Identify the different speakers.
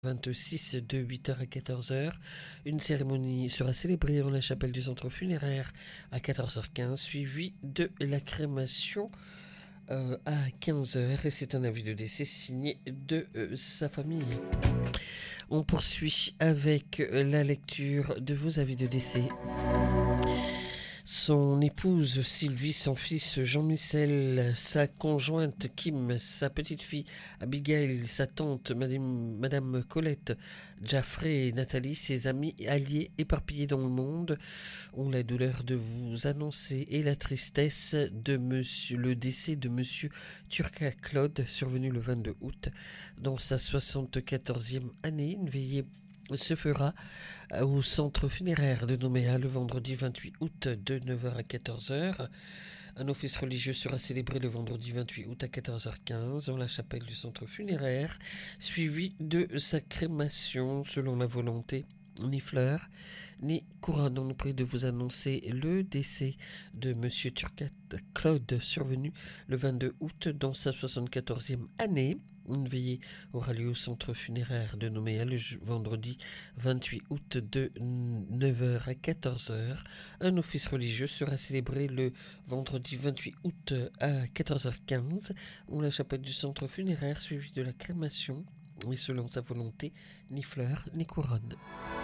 Speaker 1: 26 de 8h à 14h. Une cérémonie sera célébrée en la chapelle du centre funéraire à 14h15, suivie de la crémation à 15h. Et c'est un avis de décès signé de sa famille. On poursuit avec la lecture de vos avis de décès. Son épouse Sylvie, son fils Jean-Michel, sa conjointe Kim, sa petite-fille Abigail, sa tante Madame Colette, Jaffrey et Nathalie, ses amis alliés éparpillés dans le monde, ont la douleur de vous annoncer et la tristesse de le décès de Monsieur Turca Claude, survenu le 22 août, dans sa 74e année. Une veillée se fera au centre funéraire de Nouméa le vendredi 28 août de 9h à 14h. Un office religieux sera célébré le vendredi 28 août à 14h15 dans la chapelle du centre funéraire, suivi de sa crémation selon la volonté. Ni fleurs, ni couronne. On nous prie de vous annoncer le décès de Monsieur Turcat Claude, survenu le 22 août dans sa 74e année. Une veillée aura lieu au centre funéraire de Nouméa le vendredi 28 août de 9h à 14h. Un office religieux sera célébré le vendredi 28 août à 14h15 dans la chapelle du centre funéraire, suivi de la crémation. Et selon sa volonté, ni fleurs, ni couronne.